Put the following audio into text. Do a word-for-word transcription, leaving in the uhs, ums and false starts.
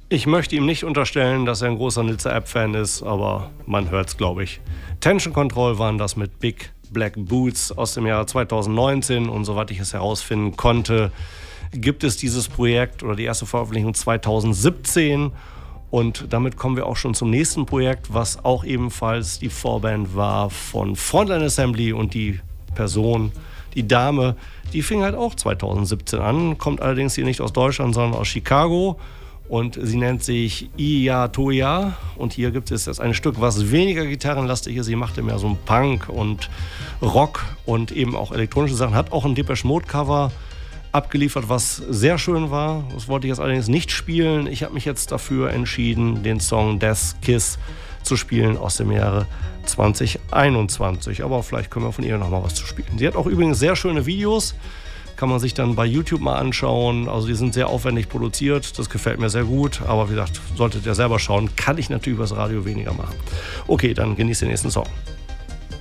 Ich möchte ihm nicht unterstellen, dass er ein großer Nizza App-Fan ist, aber man hört es, glaube ich. Tension Control waren das mit Big Black Boots aus dem Jahr zweitausendneunzehn und soweit ich es herausfinden konnte, gibt es dieses Projekt oder die erste Veröffentlichung zweitausendsiebzehn und damit kommen wir auch schon zum nächsten Projekt, was auch ebenfalls die Vorband war von Frontline Assembly und die Person, die Dame, die fing halt auch zweitausendsiebzehn an, kommt allerdings hier nicht aus Deutschland, sondern aus Chicago. Und sie nennt sich Iya Toya. Und hier gibt es jetzt ein Stück, was weniger gitarrenlastig ist. Sie macht mehr so ein Punk und Rock und eben auch elektronische Sachen. Hat auch ein Depeche Mode Cover abgeliefert, was sehr schön war. Das wollte ich jetzt allerdings nicht spielen. Ich habe mich jetzt dafür entschieden, den Song Death Kiss zu spielen aus dem Jahre zweitausendeinundzwanzig. Aber vielleicht können wir von ihr noch mal was zu spielen. Sie hat auch übrigens sehr schöne Videos. Kann man sich dann bei YouTube mal anschauen. Also die sind sehr aufwendig produziert. Das gefällt mir sehr gut. Aber wie gesagt, solltet ihr selber schauen, kann ich natürlich übers Radio weniger machen. Okay, dann genießt den nächsten Song.